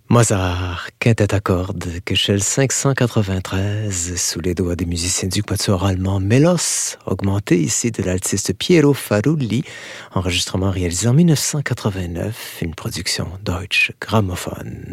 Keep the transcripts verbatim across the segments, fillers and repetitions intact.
Mozart, quintette à cordes, Köchel cinq cent quatre-vingt-treize, sous les doigts des musiciens du quatuor allemand Melos, augmenté ici de l'altiste Piero Farulli, enregistrement réalisé en mille neuf cent quatre-vingt-neuf, une production Deutsche Grammophon.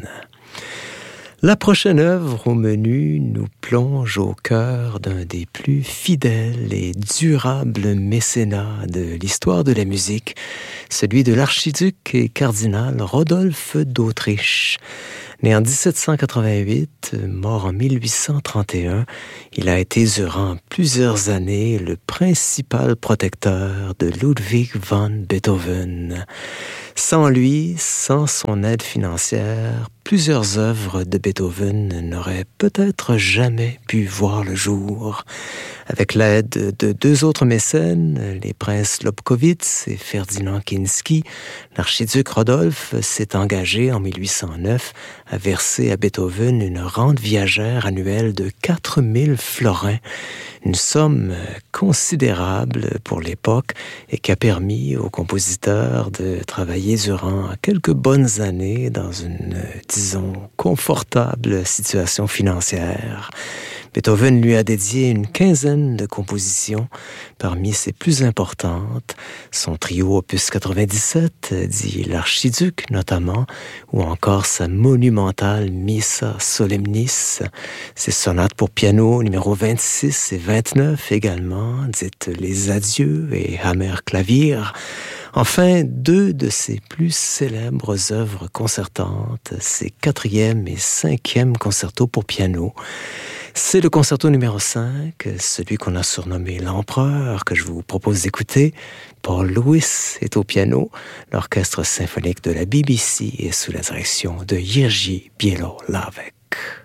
La prochaine œuvre au menu nous plonge au cœur d'un des plus fidèles et durables mécénats de l'histoire de la musique, celui de l'archiduc et cardinal Rodolphe d'Autriche. Né en dix-sept cent quatre-vingt-huit, mort en mille huit cent trente et un, il a été durant plusieurs années le principal protecteur de Ludwig van Beethoven. Sans lui, sans son aide financière, plusieurs œuvres de Beethoven n'auraient peut-être jamais pu voir le jour. Avec l'aide de deux autres mécènes, les princes Lobkowitz et Ferdinand Kinsky, l'archiduc Rodolphe s'est engagé en mille huit cent neuf à verser à Beethoven une rente viagère annuelle de quatre mille florins, une somme considérable pour l'époque et qui a permis au compositeur de travailler durant quelques bonnes années dans une, disons, confortable situation financière. Beethoven lui a dédié une quinzaine de compositions, parmi ses plus importantes, son trio opus quatre-vingt-dix-sept, dit l'archiduc notamment, ou encore sa monumentale Missa Solemnis, ses sonates pour piano numéro vingt-six et vingt-neuf également, dites les adieux et Hammerklavier. Enfin, deux de ses plus célèbres œuvres concertantes, ses quatrième et cinquième concertos pour piano. C'est le concerto numéro cinq, celui qu'on a surnommé l'Empereur, que je vous propose d'écouter. Paul Lewis est au piano. L'orchestre symphonique de la B B C est sous la direction de Jiří Bělohlávek.